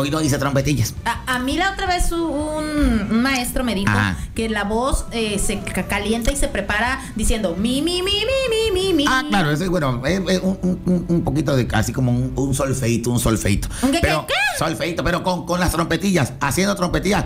hoy no dice trompetillas. A mí la otra vez un maestro me dijo que la voz se calienta y se prepara diciendo mi. Claro, eso es bueno, un poquito de así como un solfeito. ¿Qué? Solfeito, pero con las trompetillas, haciendo trompetillas.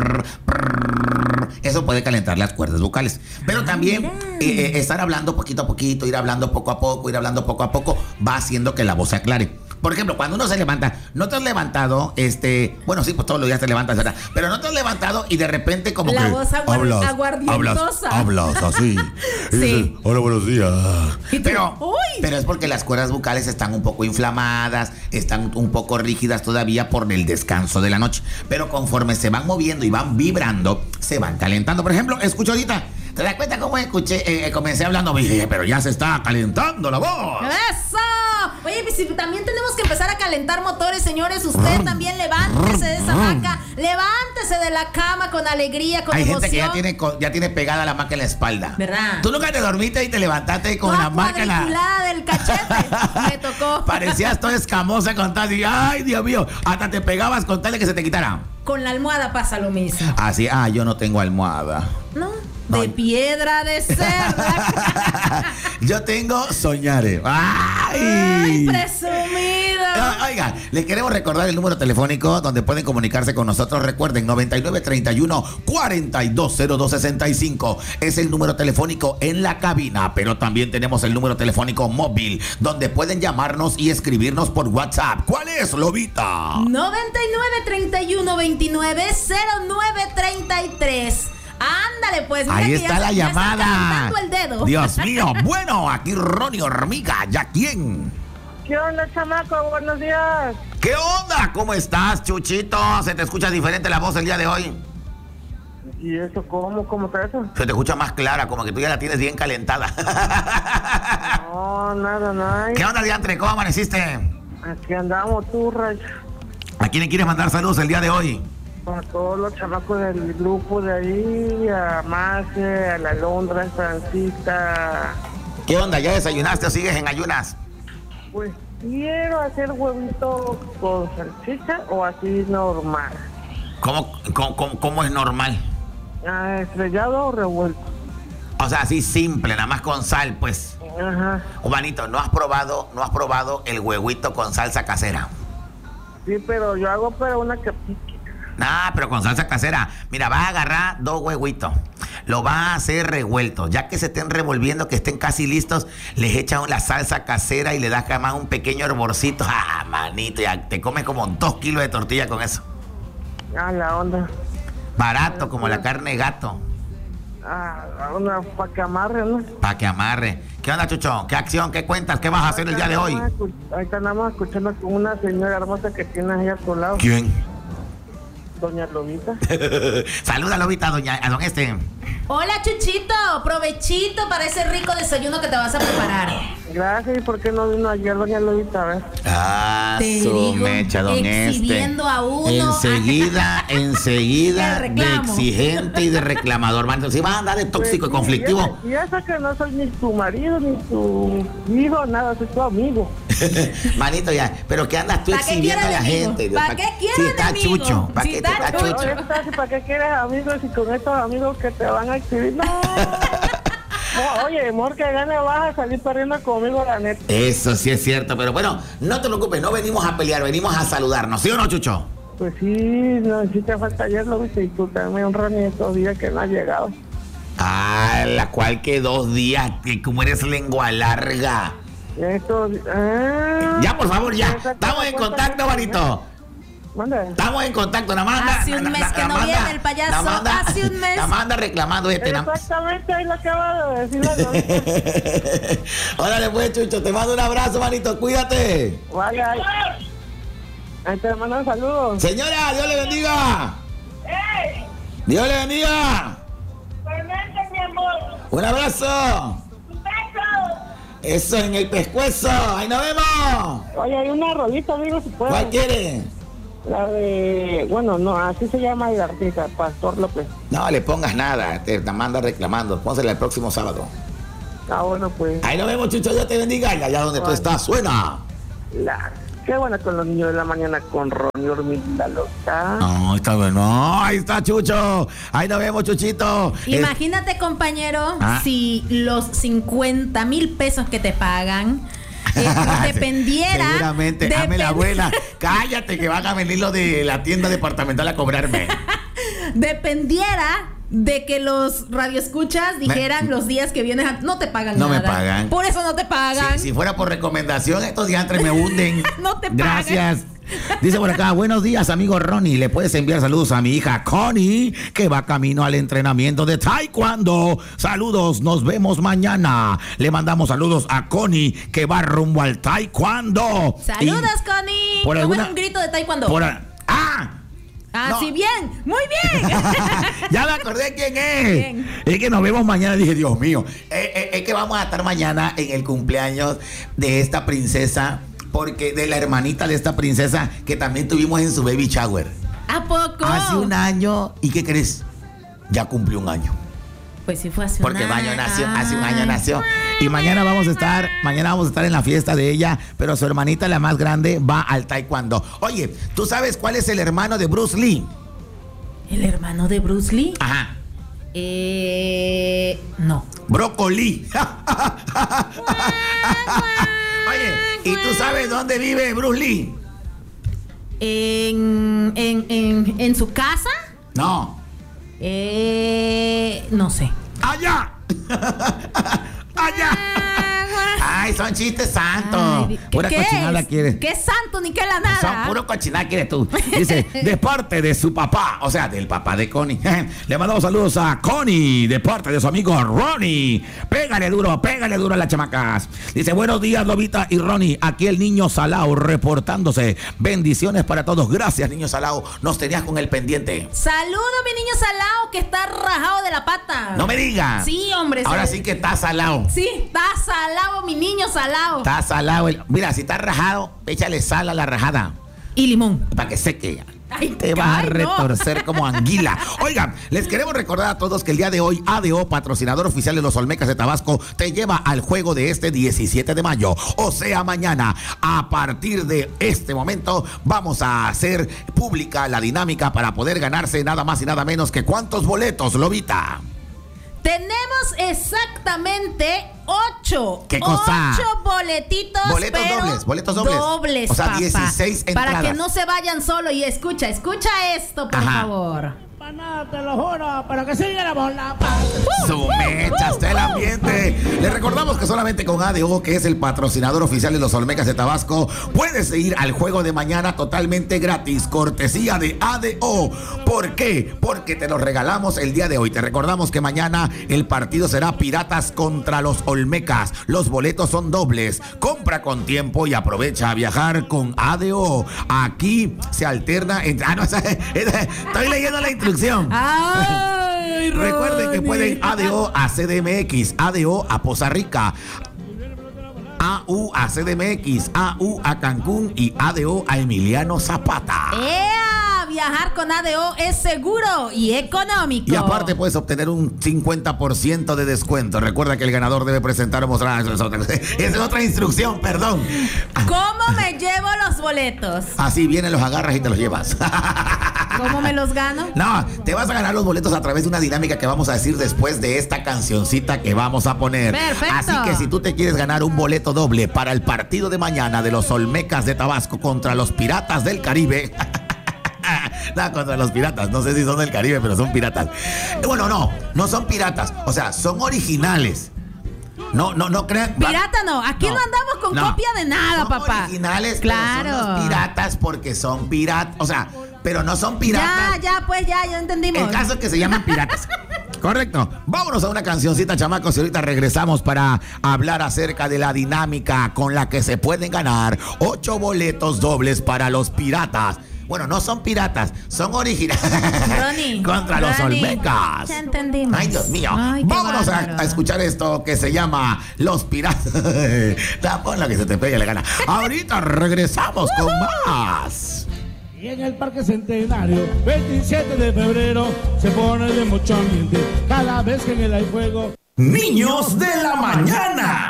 Eso puede calentar las cuerdas vocales. Pero también estar hablando poquito a poquito, ir hablando poco a poco, va haciendo que la voz se aclare. Por ejemplo, cuando uno se levanta, no te has levantado, bueno, sí, pues todos los días te levantas, ¿verdad? Pero no te has levantado y de repente como la que... voz aguardientosa. Hablas así. Sí. Dices, hola, buenos días. Pero ¡Uy! es porque las cuerdas vocales están un poco inflamadas, están un poco rígidas todavía por el descanso de la noche. Pero conforme se van moviendo y van vibrando, se van calentando. Por ejemplo, escucho ahorita, ¿te das cuenta cómo comencé hablando? Me dije, pero ya se está calentando la voz. ¡Eso! Oye, pues si también tenemos que empezar a calentar motores, señores. Usted también levántese de esa hamaca, levántese de la cama con alegría, con emoción. Hay gente que ya tiene pegada la hamaca en la espalda. ¿Verdad? Tú nunca te dormiste y te levantaste con la hamaca en la... del cachete. Me tocó. Parecías toda escamosa con tal y, ay, Dios mío, hasta te pegabas con tal de que se te quitara. Con la almohada pasa lo mismo. Así, yo no tengo almohada. No. De piedra de cerda. Yo tengo soñare. ¡Ay, presumido! Oiga, les queremos recordar el número telefónico donde pueden comunicarse con nosotros. Recuerden, 9931-420265. Es el número telefónico en la cabina, pero también tenemos el número telefónico móvil donde pueden llamarnos y escribirnos por WhatsApp. ¿Cuál es, Lobita? 9931-2933. Ándale, pues. Mira, ahí está la llamada. Está el dedo. Dios mío. Bueno, aquí Ronnie Hormiga. ¿Ya quién? ¿Qué onda, chamaco? Buenos días. ¿Qué onda? ¿Cómo estás, Chuchito? ¿Se te escucha diferente la voz el día de hoy? ¿Y eso cómo? ¿Cómo está eso? Se te escucha más clara, como que tú ya la tienes bien calentada. No, nada. ¿Qué onda, Diantre? ¿Cómo amaneciste? Aquí andamos, tú, Ray. ¿A quién le quieres mandar saludos el día de hoy? A todos los chamacos del grupo de ahí, a Marce, a la Londra, a Francisca. ¿Qué onda? ¿Ya desayunaste o sigues en ayunas? Pues quiero hacer huevito con salchicha o así normal. ¿Cómo es normal? ¿Estrellado o revuelto? O sea, así simple, nada más con sal, pues. Ajá. Juanito, ¿no has probado el huevito con salsa casera? Sí, pero yo hago una que pique. Pero con salsa casera. Mira, vas a agarrar 2 huevitos. Lo vas a hacer revuelto. Ya que se estén revolviendo, que estén casi listos, les echas la salsa casera y le das además un pequeño hervorcito. Manito, ya te comes como 2 kilos de tortilla con eso. La onda. Barato, como la carne de gato. Una para que amarre, ¿no? Para que amarre. ¿Qué onda, Chucho? ¿Qué acción? ¿Qué cuentas? ¿Qué vas a hacer el día de hoy? Ahorita andamos escuchando con una señora hermosa que tienes ahí a tu lado. ¿Quién? Doña Lobita. Saluda, Lobita, a don Hola, Chuchito. Provechito para ese rico desayuno que te vas a preparar. Gracias. ¿Y por qué no vino ayer doña Lobita? A ver. Su mecha, don exhibiendo a uno. Enseguida de exigente y de reclamador. Man, si vas a andar de tóxico y conflictivo. Y eso que no soy ni tu marido, ni tu hijo, nada, soy tu amigo. Manito, ya, pero ¿qué andas tú exhibiendo a la gente? ¿Para qué quieres si está amigo? Chucho, ¿para qué está Chucho? ¿Para qué quieres amigos y con estos amigos que te van a exhibir? No, oye, amor, que gane vas a salir perdiendo conmigo, la neta. Eso sí es cierto, pero bueno, no te preocupes, no venimos a pelear, venimos a saludarnos, ¿sí o no, Chucho? Pues sí, no, sí te falta ayer, lo viste, y tú también un Ronnie estos días que no has llegado. La cual que 2 días, que como eres lengua larga. Ya, por favor, ya. Estamos en contacto, Marito. Estamos en contacto, nada más. Hace un mes que no viene el payaso. Hace un mes. La manda reclamando Exactamente, ahí lo acaba de decir. Órale, pues, Chucho, te mando un abrazo, manito. Cuídate. Vale, ahí te mando un saludo. Señora, Dios le bendiga. Dios le bendiga. Mi amor. Un abrazo. Eso en el pescuezo. Ahí nos vemos. Oye, hay una rolita, amigo, si puedes. ¿Cuál quiere? La de... Bueno, no, así se llama el artista, Pastor López. No le pongas nada, te manda reclamando. Pónsela el próximo sábado. Bueno, pues. Ahí nos vemos, Chucho, Dios te bendiga. Y allá donde tú estás, suena. Qué buena con los niños de la mañana con Ronnie Hormiguita Loca. No, está bueno. Ahí está, Chucho. Ahí nos vemos, Chuchito. Imagínate, compañero, si los 50,000 pesos que te pagan dependiera. Seguramente. Dame la abuela. Cállate, que van a venir los de la tienda departamental a cobrarme. Dependiera de que los radioescuchas dijeran los días que vienes no te pagan nada. No me pagan. Por eso no te pagan. Si fuera por recomendación, estos diantres me hunden. No te pagan. Gracias. Dice por acá, buenos días, amigo Ronnie. Le puedes enviar saludos a mi hija Connie, que va camino al entrenamiento de taekwondo. Saludos, nos vemos mañana. Le mandamos saludos a Connie, que va rumbo al taekwondo. Saludos, Connie. Por alguna... un grito de taekwondo. No. Sí, bien, muy bien. Ya me acordé quién es. ¿Quién? Es que nos vemos mañana. Dije, Dios mío, es que vamos a estar mañana en el cumpleaños de esta princesa, porque de la hermanita de esta princesa que también tuvimos en su baby shower. ¿A poco? Hace un año. ¿Y qué crees? Ya cumplió un año. Pues sí fue hace un año. Porque hace un año nació. Y mañana vamos a estar en la fiesta de ella, pero su hermanita, la más grande, va al taekwondo. Oye, ¿tú sabes cuál es el hermano de Bruce Lee? ¿El hermano de Bruce Lee? Ajá. No. Brócoli. Oye, ¿y tú sabes dónde vive Bruce Lee? ¿En su casa? No. No sé. ¡Allá! ¡Allá! Ay, son chistes santos. Pura cochinada quieres. ¿Qué santo ni qué la nada? Son puro cochinada quieres tú. Dice, de parte de su papá, o sea, del papá de Connie. Le mandamos saludos a Connie, de parte de su amigo Ronnie. Pégale duro a las chamacas. Dice, buenos días, Lobita y Ronnie. Aquí el niño Salao reportándose. Bendiciones para todos. Gracias, niño Salao. Nos tenías con el pendiente. Saludo, mi niño Salao, que está rajado de la pata. No me digas. Sí, hombre. Ahora sí que está salao. Sí, está salao, mi niño Salao. Está salao. Mira, si está rajado, échale sal a la rajada. Y limón. Para que seque. Ay, te vas a retorcer no. como anguila. Oigan, les queremos recordar a todos que el día de hoy ADO, patrocinador oficial de los Olmecas de Tabasco, te lleva al juego de este 17 de mayo. O sea, mañana. A partir de este momento vamos a hacer pública la dinámica para poder ganarse nada más y nada menos que ¿cuántos boletos, Lobita? Tenemos exactamente 8. ¿Qué cosa? 8 boletitos. Boletos dobles. O sea, papá, 16 entradas. para que no se vayan solo. Y escucha esto, por favor. Nada, te lo juro, pero que sigue la bola. Su mecha, está el ambiente. Les recordamos que solamente con ADO, que es el patrocinador oficial de los Olmecas de Tabasco, puedes ir al juego de mañana totalmente gratis, cortesía de ADO. ¿Por qué? Porque te lo regalamos el día de hoy. Te recordamos que mañana el partido será Piratas contra los Olmecas. Los boletos son dobles. Compra con tiempo y aprovecha a viajar con ADO. Aquí se alterna entre... estoy leyendo la instrucción. Ay, recuerden que pueden ADO a CDMX, ADO a Poza Rica, AU a CDMX, AU a Cancún y ADO a Emiliano Zapata. Viajar con ADO es seguro y económico. Y aparte puedes obtener un 50% de descuento. Recuerda que el ganador debe presentar o mostrar. Esa es otra instrucción, perdón. ¿Cómo me llevo los boletos? Así vienen, los agarras y te los llevas. ¿Cómo me los gano? No, te vas a ganar los boletos a través de una dinámica que vamos a decir después de esta cancioncita que vamos a poner. Perfecto. Así que si tú te quieres ganar un boleto doble para el partido de mañana de los Olmecas de Tabasco contra los Piratas del Caribe. No, contra los piratas. No sé si son del Caribe, pero son piratas. Bueno, no son piratas. O sea, son originales. No crean. Pirata no. Aquí no andamos con copia de nada, son papá. Originales, claro. Pero son los piratas porque son piratas. O sea, pero no son piratas. Ya entendimos. El caso es que se llaman piratas. Correcto. Vámonos a una cancioncita, chamacos, y ahorita regresamos para hablar acerca de la dinámica con la que se pueden ganar 8 boletos dobles para los piratas. Bueno, no son piratas, son originales. Ronnie, contra los Olmecas. Ya entendimos. Ay, Dios mío. Ay, vámonos a escuchar esto que se llama Los Piratas. Pon lo que se te pegue la gana. Ahorita regresamos con más. Y en el Parque Centenario, 27 de febrero, se pone de mucho ambiente cada vez que en él hay fuego. Niños de la mañana.